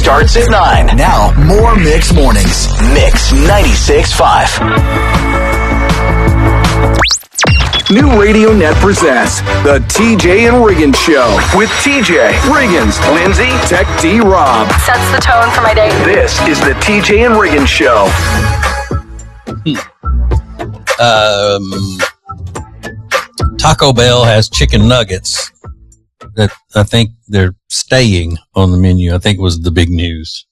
starts at 9. Now, more Mix Mornings. Mix 96.5. New Radio Net presents the TJ and Riggins Show with TJ, Riggins, Lindsay, Tech D, Rob. Sets the tone for my day. This is the TJ and Riggins Show. Taco Bell has chicken nuggets that I think they're staying on the menu. I think was the big news.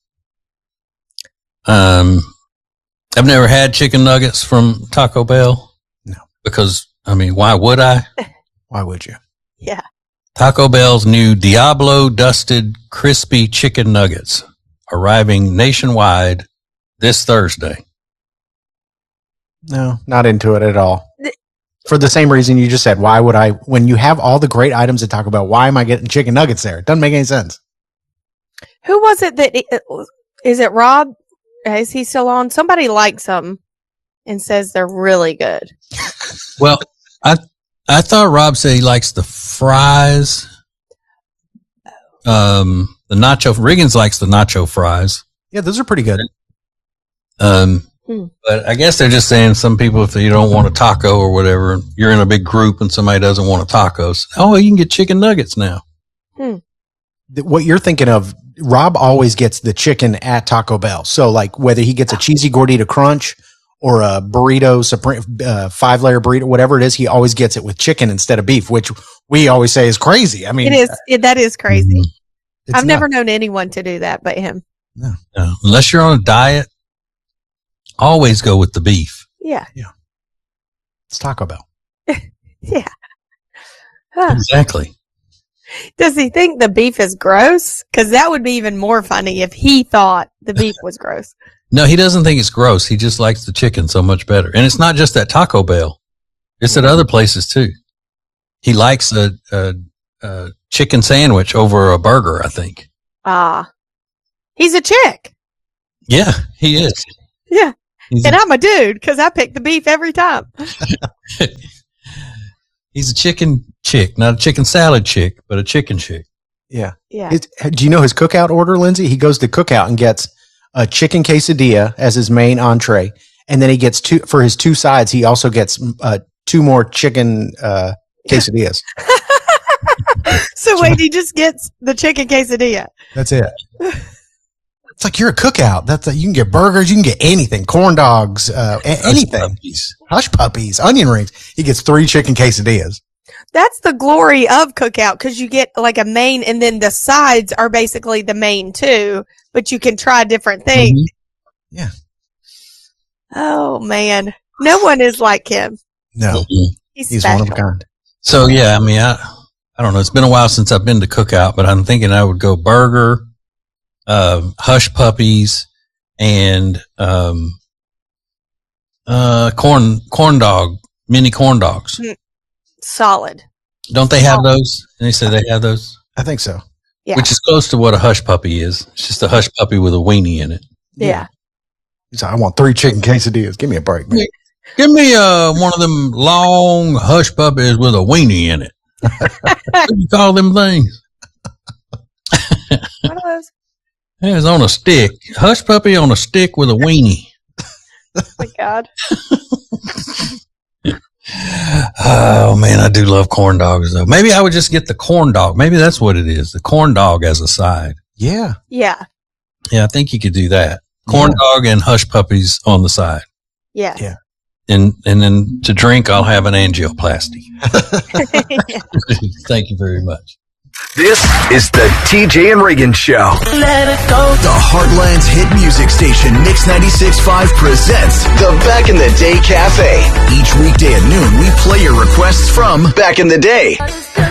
I've never had chicken nuggets from Taco Bell. No. Because, I mean, why would I? Why would you? Yeah. Taco Bell's new Diablo Dusted Crispy Chicken Nuggets arriving nationwide this Thursday. No, not into it at all. For the same reason you just said, why would I, when you have all the great items at Taco Bell, why am I getting chicken nuggets there? It doesn't make any sense. Who was it that, is it Rob? Is he still on? Somebody likes them and says they're really good. Well, I thought Rob said he likes the fries. The nacho, Riggins likes the nacho fries. Yeah, those are pretty good. But I guess they're just saying some people, if you don't want a taco or whatever, you're in a big group and somebody doesn't want a taco. Oh, you can get chicken nuggets now. What you're thinking of, Rob always gets the chicken at Taco Bell. So like whether he gets a cheesy gordita crunch or a burrito, supreme, 5-layer burrito, whatever it is, he always gets it with chicken instead of beef, which we always say is crazy. I mean, it is. That is crazy. I've not. never known anyone to do that but him. No. Unless you're on a diet, always go with the beef. Yeah. It's Taco Bell. Yeah. Huh. Exactly. Does he think the beef is gross? Because that would be even more funny if he thought the beef was gross. No, he doesn't think it's gross. He just likes the chicken so much better. And it's not just at Taco Bell. It's at other places too. He likes a chicken sandwich over a burger, I think. He's a chick. Yeah, he is. Yeah. And I'm a dude because I pick the beef every time. He's a chicken chick, not a chicken salad chick, but a chicken chick. Yeah. Yeah. Do you know his cookout order, Lindsay? He goes to cookout and gets a chicken quesadilla as his main entree. And then he gets for his 2 sides, he also gets 2 more chicken quesadillas. So wait, he just gets the chicken quesadilla. That's it. It's like you're a cookout. You can get burgers, you can get anything, corn dogs, anything. Hush puppies, onion rings. He gets 3 chicken quesadillas. That's the glory of cookout because you get like a main and then the sides are basically the main too, but you can try different things. Mm-hmm. Yeah. Oh man. No one is like him. No. He's one of a kind. So yeah, I mean, I don't know. It's been a while since I've been to cookout, but I'm thinking I would go burger, hush puppies, and corn dog, mini corn dogs. Solid. Don't they have those? And they say they have those? I think so. Yeah. Which is close to what a hush puppy is. It's just a hush puppy with a weenie in it. Yeah. He's like, I want 3 chicken quesadillas. Give me a break, man. Give me one of them long hush puppies with a weenie in it. What do you call them things? What are those? It's on a stick. Hush puppy on a stick with a weenie. Oh my God. Oh man, I do love corn dogs though. Maybe I would just get the corn dog. Maybe that's what it is. The corn dog as a side. Yeah. Yeah. Yeah, I think you could do that. Corn dog and hush puppies on the side. Yeah. Yeah. And then to drink, I'll have an angioplasty. Thank you very much. This is the TJ and Riggins Show. Let it go. The Heartland's hit music station, Mix 96.5 presents the Back in the Day Cafe. Each weekday at noon, we play your requests from back in the day.